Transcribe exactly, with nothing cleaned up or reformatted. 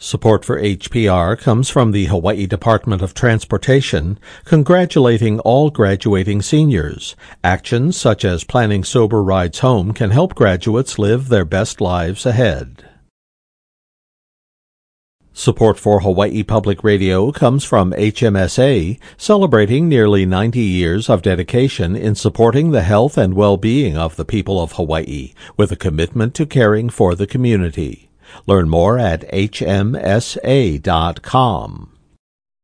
Support for H P R comes from the Hawaii Department of Transportation, congratulating all graduating seniors. Actions such as planning sober rides home can help graduates live their best lives ahead. Support for Hawaii Public Radio comes from H M S A, celebrating nearly ninety years of dedication in supporting the health and well-being of the people of Hawaii, with a commitment to caring for the community. Learn more at H M S A dot com.